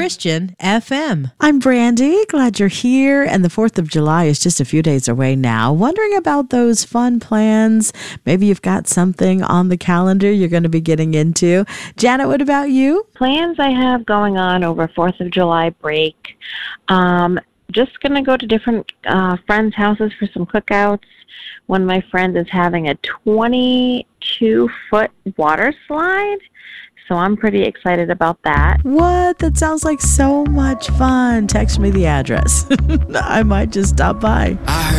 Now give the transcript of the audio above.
Christian FM. I'm Brandy. Glad you're here. And the 4th of July is just a few days away now. Wondering about those fun plans. Maybe you've got something on the calendar you're going to be getting into. Janet, what about you? Plans I have going on over 4th of July break. Just going to go to different friends' houses for some cookouts. One of my friends is having a 22-foot water slide, so I'm pretty excited about that. What? That sounds like so much fun. Text me the address. I might just stop by.